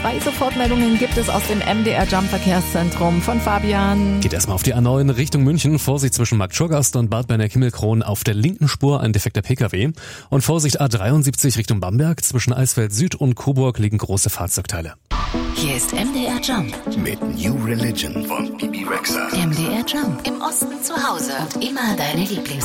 2 Sofortmeldungen gibt es aus dem MDR Jump Verkehrszentrum von Fabian. Geht erstmal auf die A9 Richtung München. Vorsicht zwischen Marktschurgast und Bad Berner-Himmelkron auf der linken Spur ein defekter Pkw. Und Vorsicht A73 Richtung Bamberg. Zwischen Eisfeld Süd und Coburg liegen große Fahrzeugteile. Hier ist MDR Jump mit New Religion von Bibi Rexha. MDR Jump. Im Osten zu Hause und immer deine Lieblings